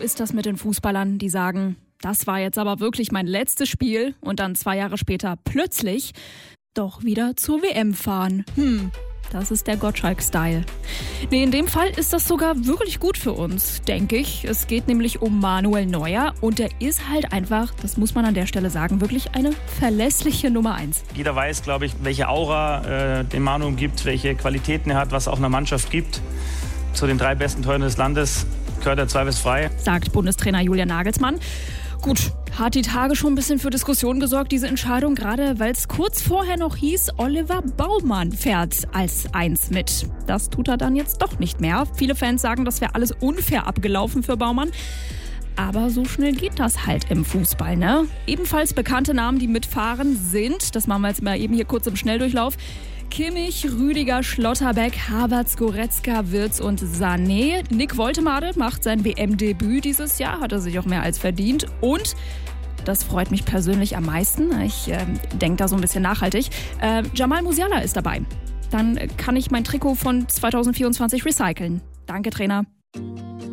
ist das mit den Fußballern, die sagen, das war jetzt aber wirklich mein letztes Spiel und dann 2 Jahre später plötzlich doch wieder zur WM fahren. Das ist der Gottschalk-Style. Nee, in dem Fall ist das sogar wirklich gut für uns, denke ich. Es geht nämlich um Manuel Neuer und der ist halt einfach, das muss man an der Stelle sagen, wirklich eine verlässliche Nummer 1. Jeder weiß, glaube ich, welche Aura den Manu gibt, welche Qualitäten er hat, was auch einer Mannschaft gibt. Zu den 3 besten Torhütern des Landes gehört er zweifelsfrei, sagt Bundestrainer Julian Nagelsmann. Gut, hat die Tage schon ein bisschen für Diskussionen gesorgt, diese Entscheidung, gerade weil es kurz vorher noch hieß, Oliver Baumann fährt als 1 mit. Das tut er dann jetzt doch nicht mehr. Viele Fans sagen, das wäre alles unfair abgelaufen für Baumann. Aber so schnell geht das halt im Fußball, ne? Ebenfalls bekannte Namen, die mitfahren, sind, das machen wir jetzt mal eben hier kurz im Schnelldurchlauf, Kimmich, Rüdiger, Schlotterbeck, Havertz, Goretzka, Wirtz und Sané. Nick Woltemade macht sein WM-Debüt dieses Jahr, hat er sich auch mehr als verdient. Und, das freut mich persönlich am meisten, ich denke da so ein bisschen nachhaltig, Jamal Musiala ist dabei. Dann kann ich mein Trikot von 2024 recyceln. Danke, Trainer.